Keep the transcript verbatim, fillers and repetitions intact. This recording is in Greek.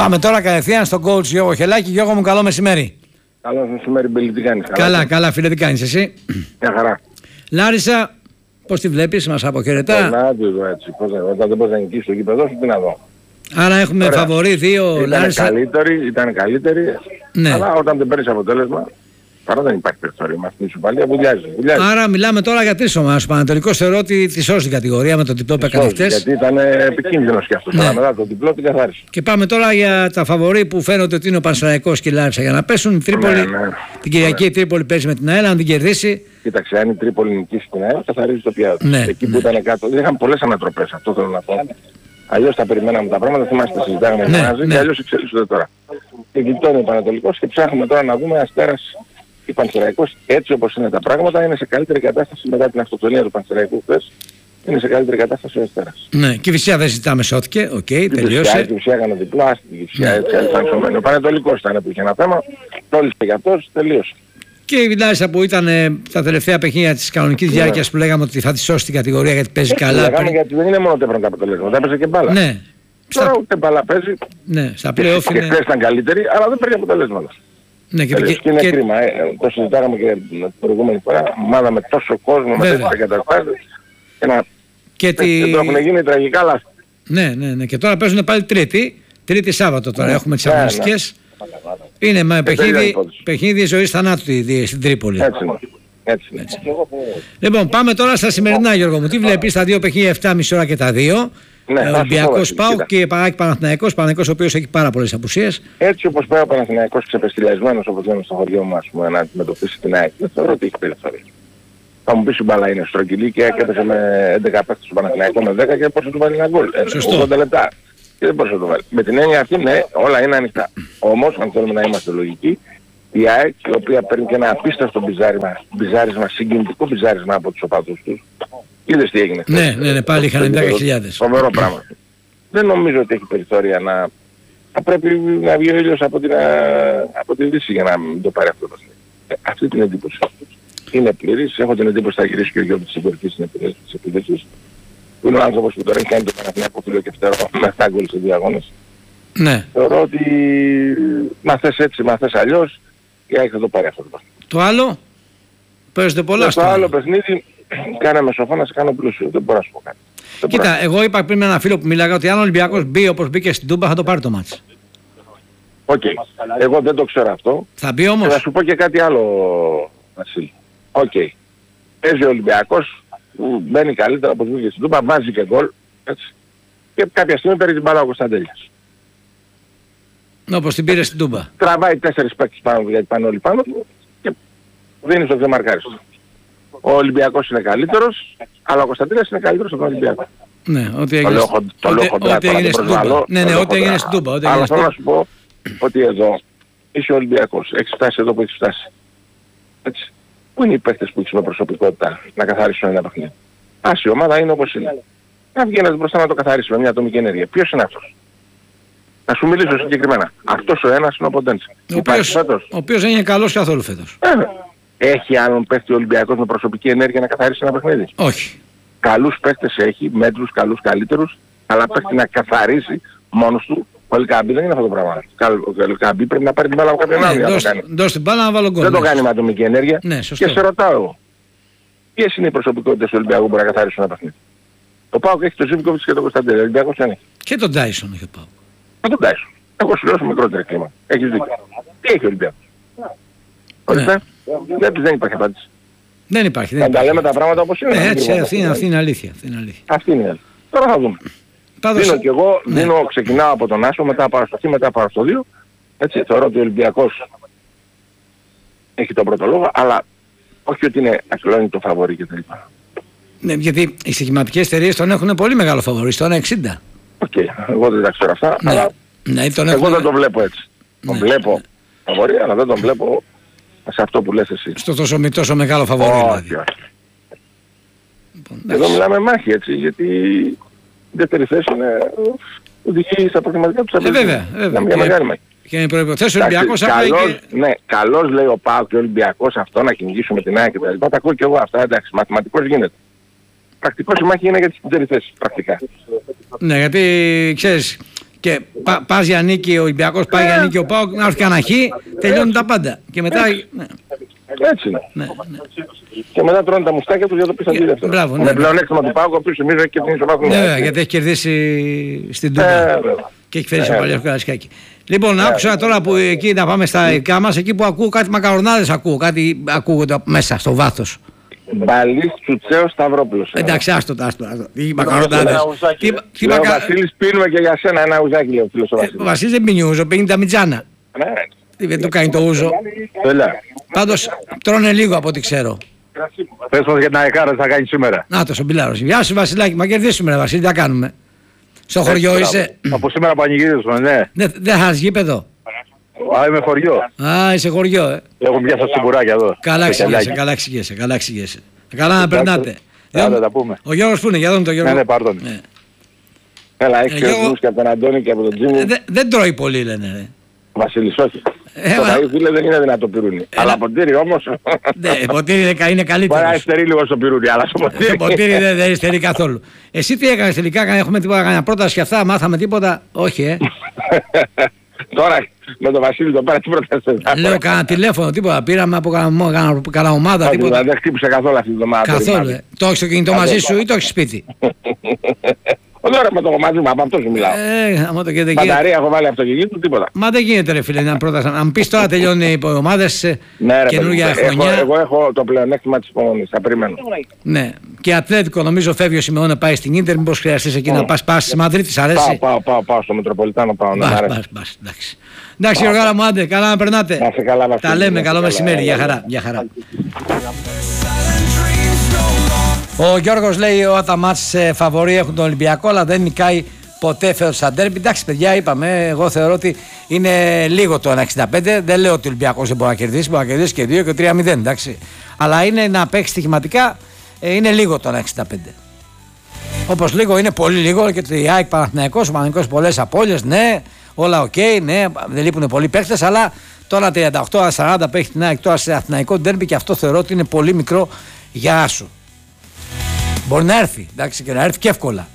Πάμε τώρα κατευθείαν στον coach Γιώργο Χελάκη. Γιώργο μου, καλό μεσημέρι. Καλό μεσημέρι, Μπέλη, τι κάνεις? Καλά, καλά, καλά φίλε, τι κάνεις εσύ? Μια χαρά. Λάρισα, πώς τη βλέπεις, μας αποχαιρετά? Να του εδώ έτσι, πώς, όταν δεν μπορείς να νικήσεις το γήπεδο σου, τι να δω. Άρα έχουμε Ωραία. φαβορί δύο Ήταν Λάρισα. καλύτερη, ήταν καλύτερη, Ναι. αλλά όταν δεν παίρνεις αποτέλεσμα, παρά δεν υπάρχει περιθώριο με αυτήν την ισοπαλία, βουλιάζει. βουλιάζει. Άρα μιλάμε τώρα για τρεις ομάδες. Ο Πανατολικός θεωρώ ότι τη σώζει την κατηγορία με το διπλό που έκανε χτες. Γιατί ήταν επικίνδυνος και αυτός, Ναι. αλλά μετά το διπλό την καθάρισε. Και πάμε τώρα για τα φαβορί που φαίνονται ότι είναι ο Πανσεραϊκός και η Λάρισα για να πέσουν. Η Τρίπολη, Ναι, ναι. την Κυριακή η Τρίπολη παίζει με την ΑΕΛ, αν την κερδίσει. Κοίταξε, αν η Τρίπολη νικήσει την ΑΕΛ, καθαρίζει το πιάτο. Ναι, Εκεί ναι. που ήταν κάτω, είχαν πολλές ανατροπές, αυτό θέλω να πω. Αλλιώς τα περιμέναμε τα πράγματα, θυμάστε τα συζητάγαμε Ναι, μαζί ναι. και αλλιώς εξελίσσονται τώρα. Και γλιτώνει ο Πανατολικός και ψάχνουμε τώρα να δούμε Αστέρας ή Πανσεραϊκός, έτσι όπως είναι τα πράγματα, είναι σε καλύτερη κατάσταση μετά την αυτοκτονία του Πανσεραϊκού χθες. Είναι σε καλύτερη κατάσταση ο Αστέρας. Ναι, και η Φυσιά δεν ζητάμε, σώθηκε. Οκ, Η τελείωσε. Φυσιά έκανε διπλό, άστη η Φυσιά Ναι. έτσι αλφανσωμένη. Ο Πανατολικός ήταν που είχε ένα θέμα, τόλισε για αυτός, τελείωσε. Και η Λάρισα που ήταν ε, τα τελευταία παιχνίδια της κανονικής Ναι. διάρκειας που λέγαμε ότι θα τη σώσει την κατηγορία γιατί παίζει καλά. Λέγαμε πριν- γιατί δεν είναι μόνο τα πρώτα αποτελέσματα, έπαιζε και μπάλα. Ναι, Τώρα στα, ούτε μπάλα παίζει, ναι, στα και, play-off και είναι. χθες ήταν καλύτερη, αλλά δεν παίρνει αποτελέσματα. Ναι, και, Τελείως. και, Και είναι και- κρίμα, ε. το συζητάγαμε και την προηγούμενη φορά, ομάδα με τόσο κόσμο, με Βέβαια. τέτοιες εγκαταστάσεις, και να και τη... και τώρα έχουν γίνει τραγικά λάθη. Ναι, ναι, ναι. Και τώρα παίζουν πάλι Τρίτη. Τρίτη Σάββατο τώρα Ναι. έχουμε τις Ναι, ναι. αγωνιστικές. Είναι με τέλεια παιχνίδι, υπόθεση. παιχνίδι ζωής θανάτου η- στην Τρίπολη. Έτσι είναι. Έτσι είναι. Λοιπόν, πάμε τώρα στα σημερινά, Γιώργο μου. Τι βλέπεις, τα δύο παιχνίδια επτά και μισή ώρα και τα δύο. Ναι, Ε, θα σου πω, Ολυμπιακός Βασίλη, ΠΑΟΚ κοίτα. και Πανάκη Παναθηναϊκός. Παναθηναϊκός ο οποίος έχει πάρα πολλές απουσίες. Έτσι όπως πάει ο Παναθηναϊκός ξεπεστηλιασμένος όπως λέμε στο χωριό μας πούμε, να αντιμετωπίσει την ΑΕΚ, δεν θεωρώ ότι έχει περιθώριο. Θα μου πεις η μπάλα είναι στρογγυλή και έπαιζε με έντεκα παίκτες στο Παναθηναϊκό με δέκα και πώς θα του βάλει ένα γκολ. Ε, Σωστό. ογδόντα λεπτά. Και δεν μπορούσε να το βάλει. Με την έννοια αυτή, ναι, όλα είναι ανοιχτά. Όμως, αν θέλουμε να είμαστε λογικοί, η ΑΕΚ, η οποία παίρνει και ένα απίστευτο μπιζάρισμα, μπιζάρισμα συγκινητικό μπιζάρισμα από τους οπαδούς τους, είδες τι έγινε. χθες. Ναι, ναι, ναι, πάλι είχαν ενδέκα χιλιάδες. Φοβερό πράγμα. Δεν νομίζω ότι έχει περιθώρια να... Θα πρέπει να βγει ο ήλιος από την, α, από την Δύση για να μην το πάρει αυτό το παιχνίδι. Ε, αυτή την εντύπωση. Είναι πλήρης. Έχω την εντύπωση θα γυρίσει και ο Γιώργος της Συμπορικής της επίδεσης. Που είναι ο άνθρωπος που τώρα έχει κάνει το Παναθηναϊκό φίλο και φτερό με επτά γκολ σε δύο αγώνες. Ναι. Θεωρώ ότι μα θες έτσι, μα θες αλλιώς και θα το πάρει αυτό το παιχνίδι. Το άλλο, παίζονται πολλά Στο στο άλλο άλλο. παιχνίδι κάναμε σοφό να σε κάνω πλούσιο. Δεν μπορώ να σου πω κάτι. Δεν μπορώ. Κοίτα, εγώ είπα πριν με ένα φίλο που μίλαγα ότι αν ο Ολυμπιακός μπει όπως μπήκε στην Τούμπα θα το πάρει το μάτς. Οκ. Εγώ δεν το ξέρω αυτό. Θα μπει Και θα όμως. σου πω και κάτι άλλο, Βασίλη. Οκ. Παίζει ο Ολυμπιακός που μπαίνει καλύτερα από βγήκε στην Τούμπα, βάζει και γκολ. Έτσι. Και κάποια στιγμή παίρνει την μπάλα ο Κωνσταντέλιας. Όπως την πήρε στην Τούμπα. Τραβάει τέσσερις παίκτες πάνω του γιατί πάνε όλοι πάνω του και δίνει στο ξεμαρκάριστο. Ο Ολυμπιακός είναι καλύτερος, αλλά ο Κωνσταντέλιας είναι καλύτερος από τον Ολυμπιακό. Ναι, ό,τι Το έγινε, λέω σ- χον- το λέω ό,τι- χοντρά, ό,τι τώρα έγινε δεν στην Τούμπα. προσβάλλω, Ναι, το ναι, λέω ό,τι έγινε χοντρά. στην Τούμπα. Ό,τι έγινε Αλλά στην θέλω να Τούμπα. σου πω ότι εδώ είσαι ο Ολυμπιακός, έχεις φτάσει εδώ που έχεις φτάσει. Έτσι. Πού είναι οι παίκτες που έχεις με προσωπικότητα να καθαρίσουν ένα παιχνίδι? Ας η ομάδα είναι όπως είναι. Να βγει ένας μπροστά να το καθαρίσει με μια ατομική ενέργεια. Ποιος είναι αυτός? Να σου μιλήσω συγκεκριμένα. Αυτός ο ένας είναι ο Ποντένσε. Ο οποίος, ο οποίος δεν είναι καλός καθόλου φέτος. Έχει άλλον παίκτη ο Ολυμπιακός με προσωπική ενέργεια να καθαρίσει ένα παιχνίδι? Όχι. Καλούς παίκτες έχει, μέτρους, καλούς, καλύτερους, αλλά παίκτη να καθαρίσει μόνος του. Ο Ελκαμπή δεν είναι αυτό το πράγμα. Ο Ελκαμπή πρέπει να πάρει την μπάλα από κάποιον άλλο Ναι, για να το δώσ' κάνει. δώσ' την μπάλα να βάλω γκολ. Δεν το ναι. κάνει με ατομική ενέργεια. Ναι, σωστό. Και σε ρωτάω εγώ. Ποιες είναι οι προσωπικότητες του Ολυμπιακού που μπορεί να καθαρίσουν ένα παιχνίδι? Ο Πάοκ έχει τον Ζίβκοβιτς και τον Κωνσταντέλια. Ο Ολυμπιακός δεν έχει. Και τον Τάισον έχει πάω. Θα τον Τάισον. Εγώ σου λέω σε μικρότερο κλίμα. Έχεις δίκιο. Τι έχει ο Ολυμπιακός? Ορίστε. Βλέπεις δεν υπάρχει απάντηση. Δεν υπάρχει. Θα Δεν τα λέμε υπάρχει. τα πράγματα όπως είναι. Ναι, να μην έτσι, κρύβουμε. αυτή είναι, αυτή είναι αλήθεια. Αυτή είναι αλήθεια. Αυτή είναι η αλήθεια. Τώρα θα δούμε. Πάντως, Δίνω και εγώ, ναι. δίνω, ξεκινάω από τον Άσο, μετά πάω στο Χ, μετά πάω στο δύο. Έτσι, θεωρώ ότι ο Ολυμπιακός έχει τον πρώτο λόγο, αλλά όχι ότι είναι ακλόνητο φαβορί κτλ. Ναι, γιατί οι στοιχηματικές εταιρείες τον έχουν πολύ μεγάλο φαβορί, στο ένα εξήντα. Οκ, εγώ δεν τα ξέρω αυτά, Ναι. αλλά Ναι, τον εγώ έχουν δεν τον βλέπω έτσι. Τον Ναι, βλέπω ναι. φαβορί, αλλά δεν τον βλέπω σε αυτό που λες εσύ. στο τόσο, μη- τόσο μεγάλο φαβορί. Όχι, Δηλαδή. όχι. Λοιπόν, Εδώ εντάξει. μιλάμε μάχη έτσι, γιατί η δεύτερη θέση είναι οδηγεί στα προγραμματικά τους Ε, βέβαια, βέβαια. μια Και- μεγάλη μάχη. Και οι προϋποθέσεις ο Ολυμπιακός Εντάξει, απλά καλώς, και... ναι, καλώς λέει ο ΠΑΟΚ και ο Ολυμπιακός αυτό να κυνηγήσουμε την ΑΕΚ και τα λοιπά. Τα ακούω και εγώ αυτά, εντάξει, μαθηματικός γίνεται. Πρακτικός η μάχη είναι για τις δεύτερη θέση, πρακτικά. Ναι, γιατί ξέρεις, Και πα, πας για νίκη ο Ολυμπιακός, πάει για νίκη ο ΠΑΟΚ, να έρθει κανένα χ, τελειώνουν τα πάντα. Και μετά. Ναι. Έτσι είναι. Ναι, ναι. Και μετά τρώνε τα μουστάκια τους για το πίσω αντί Μπράβο, ναι. Με πλεονέκτημα του ΠΑΟΚ, ο οποίος εμείς έχει κερδίσει ο βαθμό. Ναι, βέβαια, γιατί έχει κερδίσει στην Τούμπα Ε, και έχει φέρει στο παλιό Καρασκάκι. Λοιπόν, άκουσα τώρα που εκεί να πάμε στα δικά μας, εκεί που ακούω κάτι μακαρονάδες, ακούω κάτι ακούγονται μέσα στο βάθος. Μπαλής, Τσουτσέος, Σταυρόπουλος. Εντάξει, άστο, άστο, άστο. Τι μακαρονάδες. Τι- τι Λέω, μακα- Βασίλης, πίνουμε και για σένα ένα ουζάκι, λέει ο φίλος ο Ε, Ο Βασίλης. Βασίλης δεν πίνει ούζο, πίνει τα μιτζάνα. Ναι, Τι δεν του κάνει το ούζο. έλα. Πάντως τρώνε λίγο από ό,τι ξέρω. Πες μας για την αεκάρα θα κάνει σήμερα. Να το, ο Μπιλάρος. Γεια σου Βασιλάκη, μα κερδίσουμε ρε Βασίλη, τι θα κάνουμε. Στο χωριό είσαι. Από σήμερα πανηγυρίζουμε, ναι. Δεν δεν θα γήπεδο. Α, είμαι χωριό. Α, είσαι χωριό, ε. Έχω μια στα τσιμπουράκια εδώ. Καλά Στο εξηγέσαι, κελάκι. καλά εξηγέσαι, καλά εξηγέσαι. Καλά να περνάτε. Άντε, Δεν- τα πούμε. Ο Γιώργος που είναι, για δούμε τον Γιώργο. Ναι, ναι, πάρ' τον. Ναι. Έλα, Ε, έχει Γιώργο- κρεσμούς και από τον Αντώνη και από τον Τζίμι. Ε, δε- Δεν τρώει πολύ λένε ρε. Βασίλης, όχι. Ε, Το μα- φαΐ, φίλε, δεν είναι δυνατό πυρούνι. Αλλά ποτήρι όμως. Ναι, ποτήρι είναι κα- είναι Μπορεί να καλύτερο. υστερεί λίγο στο πυρούνι, αλλά στο Το ποτήρι. ποτήρι δεν δεν υστερεί καθόλου. Εσύ τι έκανες τελικά, κα- έχουμε τίποτα, κανένα πρόταση και αυτά, μάθαμε τίποτα. Όχι, ε. Τώρα με τον Βασίλη το πέρα τι πρότασες. Λέω κανένα τηλέφωνο, τίποτα. Πήραμε από κανένα- κανένα κανένα ομάδα, Όχι, τίποτα. δεν χτύπησε καθόλου αυτή τη βδομάδα. Καθόλου. ε. Το έχεις το κινητό μαζί σου ή το έχεις σπίτι. Όχι, τώρα με το μαζί μου, από αυτό σου μιλάω. Ε, άμα το γίνεται εκεί. Μπαταρία έχω βάλει αυτοκίνητο του, τίποτα. Μα δεν γίνεται ρε φίλε, να πρόταση. Αν μου πεις τώρα τελειώνει οι ομάδες, Ναι, ρε, καινούργια παιδί μου, έχω, χρονιά. εγώ έχω το πλεονέκτημα της υπομονής, θα περιμένω. Ναι. Και Ατλέτικο νομίζω φεύγει ο Σιμεώνε, πάει στην Ίντερ. Μήπως χρειαστείς εκεί να πας, πας στη Μαδρίτη, σ' Πάω, αρέσει. πάω, πάω, πάω στο Μετροπολιτάνο, πάω, να μ' Μπας, αρέσει. μπας, μπας, εντάξει. Εντάξει, Γιώργαρα μου, άντε, καλά να περνάτε. Να είσαι καλά, Βασίλη. Τα λέμε, Να είσαι καλό καλά. μεσημέρι, για χαρά, για χαρά. Ο Γιώργος λέει ότι τα μάτς ε, φαβορί έχουν τον Ολυμπιακό, αλλά δεν νικάει ποτέ φέτος στα ντέρμπι. Εντάξει, παιδιά, είπαμε, εγώ θεωρώ ότι είναι λίγο το ένα εξήντα πέντε. Δεν λέω ότι ο Ολυμπιακός δεν μπορεί να κερδίσει, μπορεί να κερδίσει και δύο και τρία μηδέν, εντάξει. Αλλά είναι να παίξει στοιχηματικά, ε, είναι λίγο το ένα εξήντα πέντε. Όπως λίγο είναι πολύ λίγο και το ΑΕΚ Παναθηναϊκός, ο Παναθηναϊκός πολλές απώλειες, ναι, όλα οκ, okay, ναι, δεν λείπουν πολλοί παίχτες, αλλά τώρα τριάντα οκτώ σαράντα παίχτη την ΑΕΚ τώρα σε Αθηναϊκό ντέρμπι και αυτό θεωρώ ότι είναι πολύ μικρό για άσο. Μπορεί να έρθει, εντάξει, και να έρθει και εύκολα.